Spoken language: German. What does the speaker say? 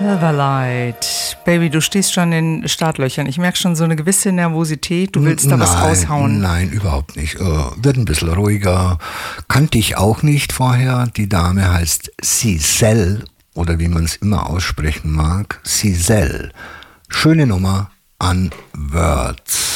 Silverlight. Baby, du stehst schon in Startlöchern. Ich merke schon so eine gewisse Nervosität. Du willst da was raushauen. Nein, überhaupt nicht. Wird ein bisschen ruhiger. Kannte ich auch nicht vorher. Die Dame heißt Cizelle oder wie man es immer aussprechen mag. Cizelle. Schöne Nummer an Words.